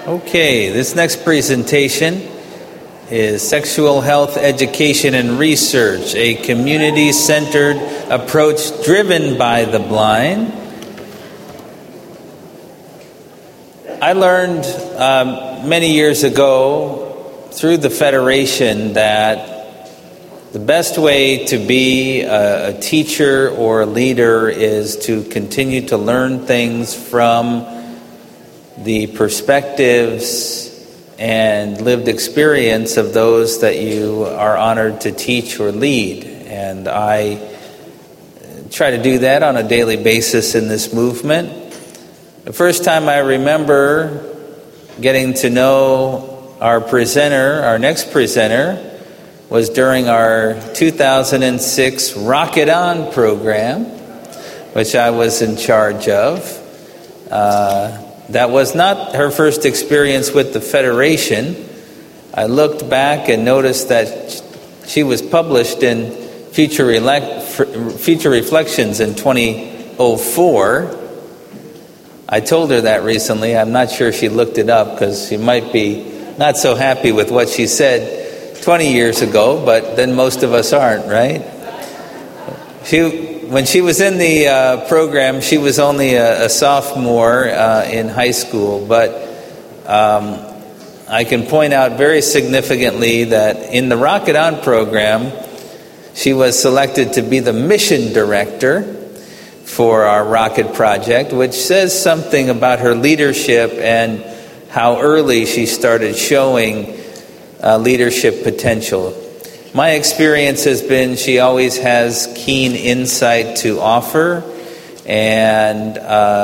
Okay, this next presentation is Sexual Health Education and Research, a community-centered approach driven by the blind. I learned many years ago through the Federation that the best way to be a teacher or a leader is to continue to learn things from the perspectives and lived experience of those that you are honored to teach or lead. And I try to do that on a daily basis in this movement. The first time I remember getting to know our next presenter, was during our 2006 Rock It On program, which I was in charge of. That was not her first experience with the Federation. I looked back and noticed that she was published in Future Reflections in 2004. I told her that recently. I'm not sure she looked it up because she might be not so happy with what she said 20 years ago, but then most of us aren't, right? When she was in the program, she was only a sophomore in high school, but I can point out very significantly that in the Rock It On program, she was selected to be the mission director for our Rocket Project, which says something about her leadership and how early she started showing leadership potential. My experience has been she always has keen insight to offer and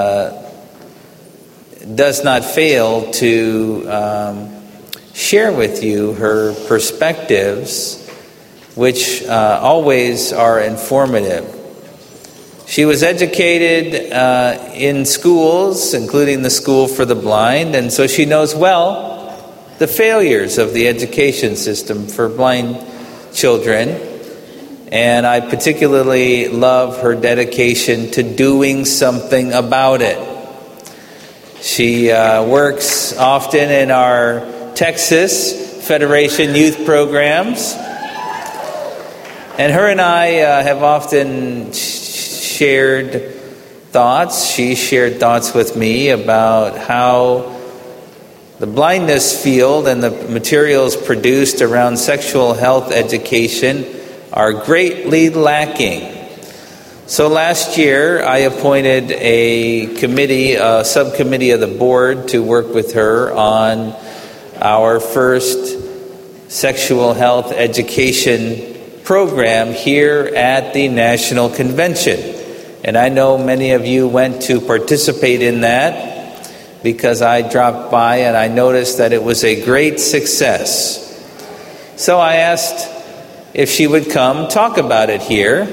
does not fail to share with you her perspectives, which always are informative. She was educated in schools, including the School for the Blind, and so she knows well the failures of the education system for blind children, and I particularly love her dedication to doing something about it. She works often in our Texas Federation youth programs, and her and I have often shared thoughts. She shared thoughts with me about how the blindness field and the materials produced around sexual health education are greatly lacking. So last year, I appointed a subcommittee of the board to work with her on our first sexual health education program here at the National Convention. And I know many of you went to participate in that, because I dropped by and I noticed that it was a great success. So I asked if she would come talk about it here.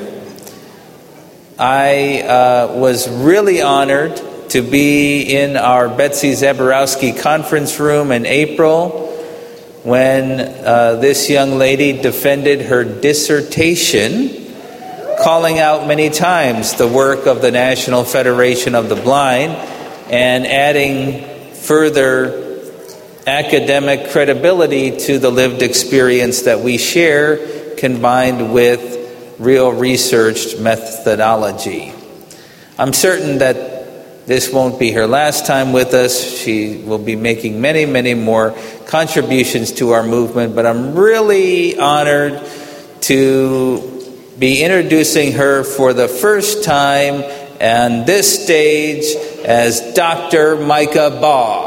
I was really honored to be in our Betsy Zaborowski conference room in April when this young lady defended her dissertation, calling out many times the work of the National Federation of the Blind and adding further academic credibility to the lived experience that we share, combined with real researched methodology. I'm certain that this won't be her last time with us. She will be making many, many more contributions to our movement, but I'm really honored to be introducing her for the first time on this stage as Dr. Micah Baugh.